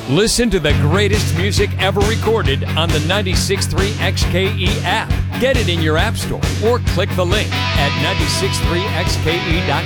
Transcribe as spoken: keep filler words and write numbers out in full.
Listen to the greatest music ever recorded on the ninety-six point three X K E app. Get it in your app store or click the link at nine six three X K E dot com.